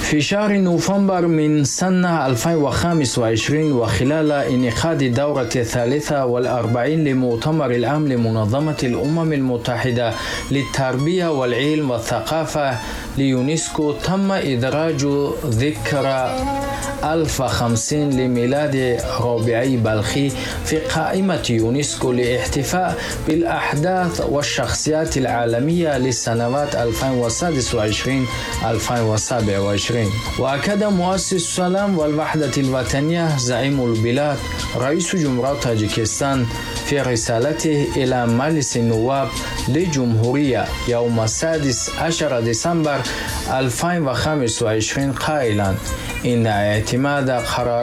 في شهر نوفمبر من سنة 2025 وخلال انعقاد الدورة 43 لمؤتمر العام لمنظمة الأمم المتحدة للتربية والعلم والثقافة ليونسكو تم إدراج ذكرى 1050 لميلاد ربيعي بلخي في قائمة يونسكو لاحتفاء بالأحداث والشخصيات العالمية للسنوات 2026-2027. وأكد مؤسس السلام والوحدة الوطنية زعيم البلاد رئيس جمهورية طاجيكستان في رسالته إلى مجلس النواب للجمهورية يوم 16 ديسمبر 2025 قائلا إن اعتماد قرار